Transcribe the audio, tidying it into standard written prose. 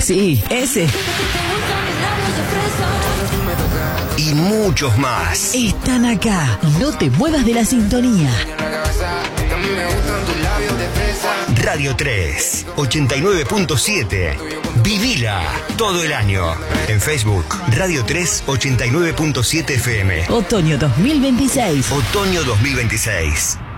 Sí, ese. Y muchos más. Están acá. No te muevas de la sintonía. Radio 3, 89.7. Vivila todo el año. En Facebook, Radio 3, 89.7 FM. Otoño 2026. Otoño 2026.